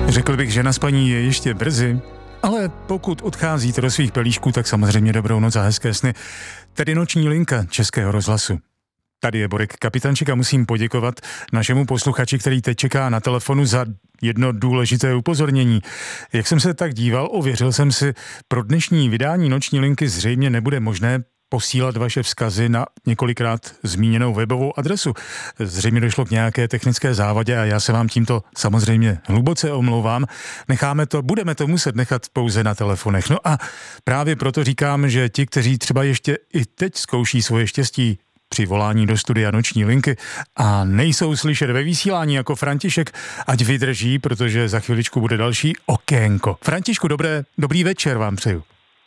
Řekl bych, že na spaní je ještě brzy, ale pokud odcházíte do svých pelíšků, tak samozřejmě dobrou noc a hezké sny. Tady noční linka Českého rozhlasu. Tady je Borek Kapitančík a musím poděkovat našemu posluchači, který teď čeká na telefonu za jedno důležité upozornění. Jak jsem se tak díval, ověřil jsem si, pro dnešní vydání noční linky zřejmě nebude možné posílat vaše vzkazy na několikrát zmíněnou webovou adresu. Zřejmě došlo k nějaké technické závadě a já se vám tímto samozřejmě hluboce omlouvám. Budeme to muset nechat pouze na telefonech. No a právě proto říkám, že ti, kteří třeba ještě i teď zkouší svoje štěstí při volání do studia noční linky a nejsou slyšet ve vysílání jako František, ať vydrží, protože za chviličku bude další okénko. Františku, dobrý večer vám přeju.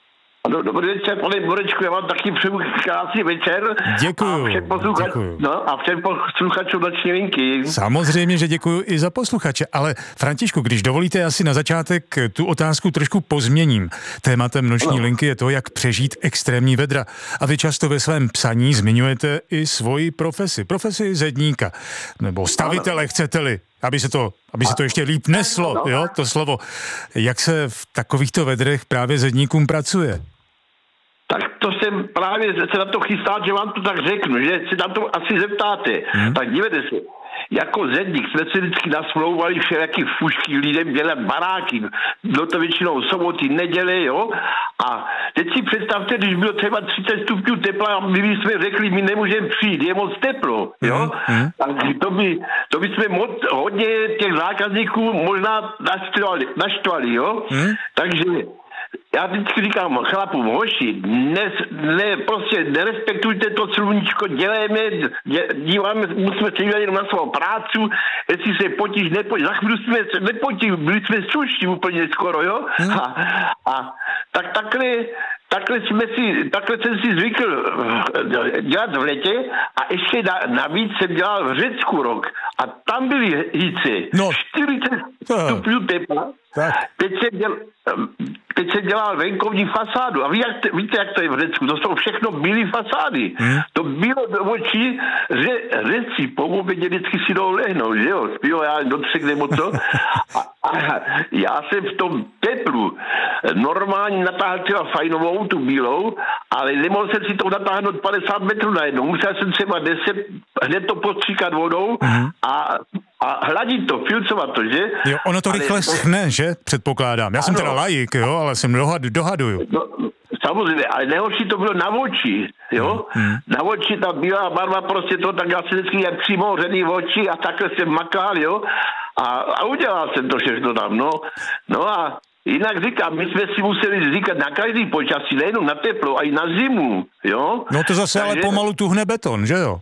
Dobrý večer, pane Borečku, já vám taky přeju krásný večer. Děkuju. A všem posluchačům noční linky. Samozřejmě, že děkuju i za posluchače, ale Františku, když dovolíte, asi na začátek tu otázku trošku pozměním. Tématem noční linky je to, jak přežít extrémní vedra. A vy často ve svém psaní zmiňujete i svoji profesi zedníka, nebo stavitele, chcete-li. Aby se to ještě líp neslo, jo, to slovo. Jak se v takovýchto vedrech právě zedníkům pracuje? Tak to jsem právě se na to chystá, že vám to tak řeknu, že se na to asi zeptáte. Tak dívejte se, jako zedník jsme si vždycky nasmlouvali všelijaký fušky lidem dělat baráky. Bylo to většinou soboty, neděle, jo. A teď si představte, když bylo třeba 30 stupňů tepla a my jsme řekli, my nemůžeme přijít, je moc teplo, jo. Tak to by jsme hodně těch zákazníků možná naštvali, jo. Takže já vždycky říkám chlapům, hoši, prostě nerespektujte to sluníčko, díváme, musíme se dívat jenom na svou prácu, jestli se potíš, za chvíli jsme se nepotili, byli jsme suší úplně skoro, jo? A tak takhle jsem si zvykl dělat v letě a ještě navíc jsem dělal v Řecku rok a tam byly hice, 40 stupňů tepla. Teď jsem dělal venkovní fasádu a víte, jak to je v Řecku, to jsou všechno bílé fasády. To bylo do očí, že Řeci po obědě vždycky si jdou lehnout, že jo, spílo já do 3 nebo co. A já jsem v tom teplu normálně natáhl třeba fajnovou, tu bílou, ale nemohl jsem si to natáhnout 50 metrů najednou. Musel jsem třeba 10, hned to postříkat vodou a hladit to, filcovat to, že? Jo, ono to rychle schne, že? Předpokládám. Já jsem teda laik, jo, ale jsem dohaduju. No, samozřejmě, ale nejhorší to bylo na oči, jo? Na oči ta bílá barva prostě to, tak já jsem vždycky jak přimořený v oči a takhle jsem makal, jo? A udělal jsem to všechno tam, no a jinak říkám, my jsme si museli říkat na každý počasí, nejenom na teplo, a i na zimu, jo? No to zase ale pomalu tuhne beton, že jo?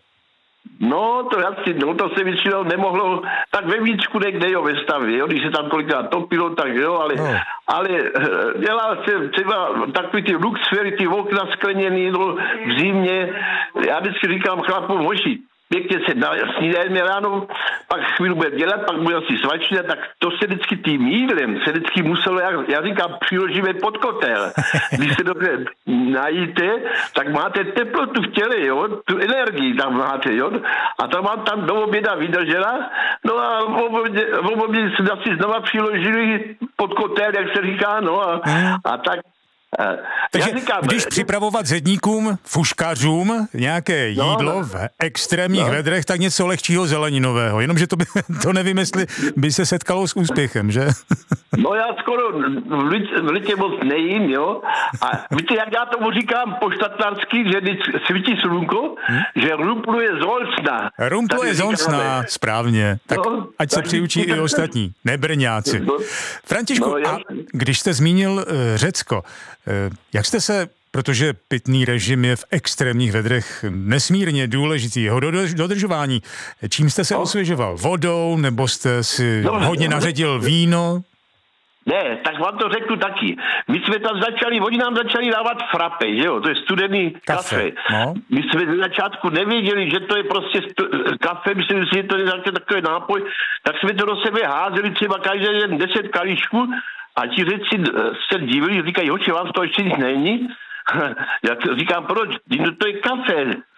No, to se většinou nemohlo, tak ve víčku někde, jo, ve stavě, jo, když se tam kolikrát topilo, tak jo, ale dělal jsem třeba takový ty luxfery, ty okna skleněný, v zimě, já vždycky říkám chlapům, hoši, pěkně se snídajeme ráno, pak chvíli budeme dělat, pak budeme si svačit, tak to se vždycky tím jídlem se vždycky muselo, já říkám, přiložíme pod kotel. Když se dobře najíte, tak máte teplotu v těle, jo, tu energii tam máte, jo, a to vám tam do oběda vydržela, no a v obědě se asi znova přiložili pod kotel, jak se říká, no a tak. Takže když připravovat zedníkům, fuškařům nějaké jídlo v extrémních vedrech, tak něco lehčího zeleninového. Jenomže to nevím, jestli by se setkalo s úspěchem, že? No já skoro v letě moc nejím, jo. A víte, jak já tomu říkám po štatnársky, že když svítí slunko, že rumpluje zolcna. Rumpluje zolcna, správně. Tak ať se přiučí i ostatní, nebrňáci. Františku, a když jste zmínil Řecko, jak jste se, protože pitný režim je v extrémních vedrech nesmírně důležitý, jeho dodržování, čím jste se osvěžoval? Vodou, nebo jste si hodně naředil víno? Ne, tak vám to řeknu taky. My jsme tam oni nám začali dávat frappe, že jo, to je studený kafe. No. My jsme na začátku nevěděli, že to je prostě kafe, myslím si, že to je takový nápoj, tak jsme to do sebe házeli třeba každý den 10 kalíšků a ti Řeci se divili, říkají, hoči, vám to ještě nic není? Já říkám, proč? To je kafe.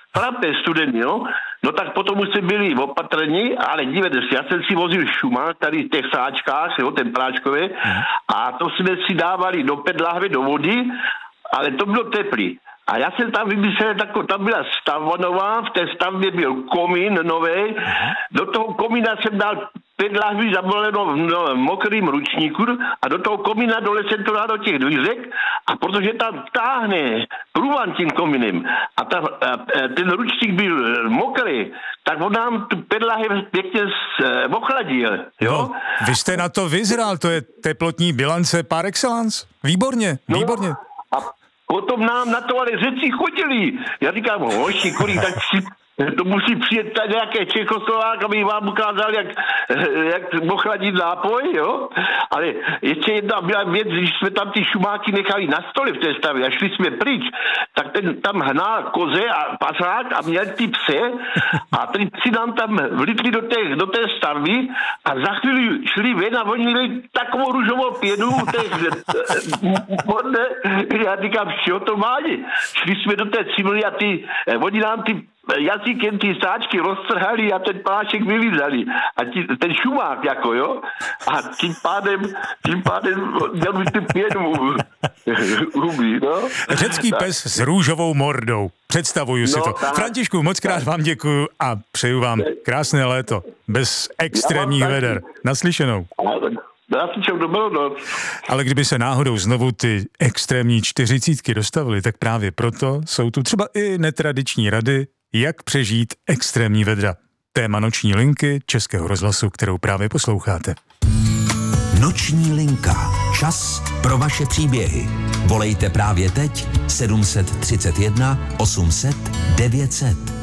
frappé studený, jo. No tak potom už jsme byli opatrní, ale dívejte si, já jsem si vozil šumák tady v těch sáčkách, jo, ten práčkový, a to jsme si dávali do PET lahve, do vody, ale to bylo teplý. A já jsem tam vymyslel, tam byla stavba nová, v té stavbě byl komín nový, do toho komína jsem dal 5 lahví zabaleno v mokrým ručníku a do toho komína dole jsem to dal do těch dvířek a protože tam táhne průvan tím komínem a ten ručník byl mokrý, tak on nám tu 5 lahví pěkně ochladil. Jo? No, vy jste na to vyzral, to je teplotní bilance par excellence. Výborně, výborně. A potom nám na to ale řeci chodili. Já říkám, hoši, kolik, tak si to musí přijet tady nějaké Čechoslovák, aby vám ukázal, jak ochladit nápoj, jo? Ale ještě jedna byla věc, když jsme tam ty šumáky nechali na stole v té stavě a šli jsme pryč, tak ten tam hnal koze a pasák a měl ty pse a ty psi nám tam vlitli do té stavby a za chvíli šli ven a oni měli takovou růžovou pěnu já říkám, čeho to má? Šli jsme do té cimry a oni nám ty jazykem ty sáčky roztrhali a ten plášek vylizali. A ten šumák, jako jo. A tím pádem měl už ty pěnu huby, no. Řecký pes s růžovou mordou. Představuju si to. Tak. Františku, moc krát vám děkuju a přeju vám krásné léto. Bez extrémních veder. Naslyšenou. Ale kdyby se náhodou znovu ty extrémní 40 dostavily, tak právě proto jsou tu třeba i netradiční rady, jak přežít extrémní vedra. Téma Noční linky Českého rozhlasu, kterou právě posloucháte. Noční linka. Čas pro vaše příběhy. Volejte právě teď 731 800 900.